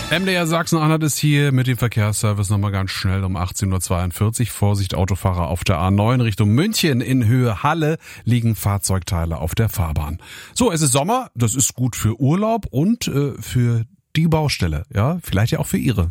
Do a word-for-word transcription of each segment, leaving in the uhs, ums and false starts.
M D R Sachsen-Anhalt ist hier mit dem Verkehrsservice nochmal ganz schnell um achtzehn Uhr zweiundvierzig. Vorsicht, Autofahrer auf der A neun Richtung München. In Höhe Halle liegen Fahrzeugteile auf der Fahrbahn. So, es ist Sommer, das ist gut für Urlaub und äh, für die Baustelle. Ja, vielleicht ja auch für Ihre.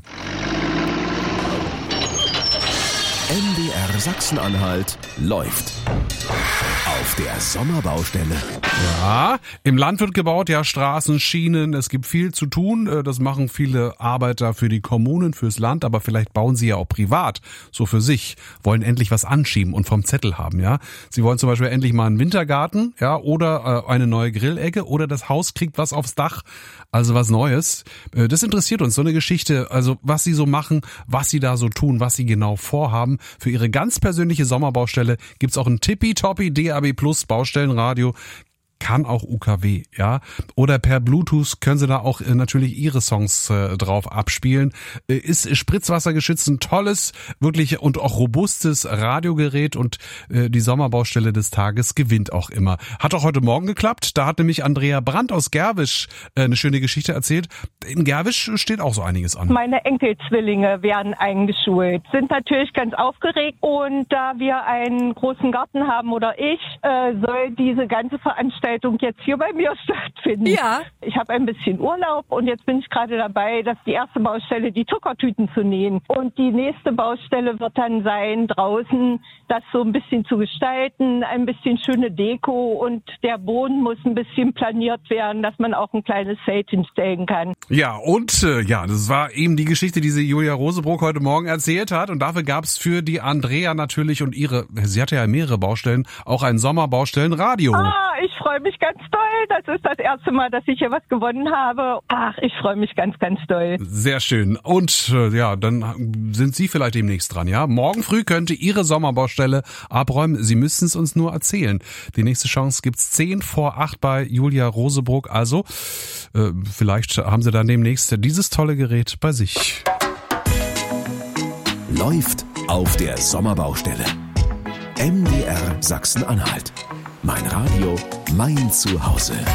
M D R Sachsen-Anhalt läuft auf der Sommerbaustelle. Ja, im Land wird gebaut, ja, Straßen, Schienen, es gibt viel zu tun. Das machen viele Arbeiter für die Kommunen, fürs Land, aber vielleicht bauen sie ja auch privat, so für sich, wollen endlich was anschieben und vom Zettel haben, ja. Sie wollen zum Beispiel endlich mal einen Wintergarten, ja, oder äh, eine neue Grillecke oder das Haus kriegt was aufs Dach, also was Neues. Äh, das interessiert uns, so eine Geschichte, also was sie so machen, was sie da so tun, was sie genau vorhaben. Für ihre ganz persönliche Sommerbaustelle gibt's auch ein tippitoppi D A B Plus Baustellenradio. Kann auch U K W, ja. Oder per Bluetooth können Sie da auch äh, natürlich Ihre Songs äh, drauf abspielen. Äh, ist spritzwassergeschützt, ein tolles, wirklich und auch robustes Radiogerät und äh, die Sommerbaustelle des Tages gewinnt auch immer. Hat auch heute Morgen geklappt. Da hat nämlich Andrea Brandt aus Gerwisch äh, eine schöne Geschichte erzählt. In Gerwisch steht auch so einiges an. Meine Enkelzwillinge werden eingeschult, sind natürlich ganz aufgeregt und da wir einen großen Garten haben oder ich, äh, soll diese ganze Veranstaltung jetzt hier bei mir stattfinden. Ja. Ich habe ein bisschen Urlaub und jetzt bin ich gerade dabei, dass die erste Baustelle die Zuckertüten zu nähen. Und die nächste Baustelle wird dann sein, draußen das so ein bisschen zu gestalten, ein bisschen schöne Deko und der Boden muss ein bisschen planiert werden, dass man auch ein kleines Zelt hinstellen kann. Ja, und äh, ja, das war eben die Geschichte, die sie Julia Rosebrock heute Morgen erzählt hat. Und dafür gab's für die Andrea natürlich und ihre, sie hatte ja mehrere Baustellen, auch ein Sommerbaustellenradio. Ah, ich freue mich ganz doll. Das ist das erste Mal, dass ich hier was gewonnen habe. Ach, ich freue mich ganz, ganz doll. Sehr schön. Und äh, ja, dann sind Sie vielleicht demnächst dran, ja? Morgen früh könnte Ihre Sommerbaustelle abräumen. Sie müssen es uns nur erzählen. Die nächste Chance gibt's zehn vor acht bei Julia Rosebrock. Also, äh, vielleicht haben Sie dann demnächst dieses tolle Gerät bei sich. Läuft auf der Sommerbaustelle. M D R Sachsen-Anhalt. Mein Radio, mein Zuhause.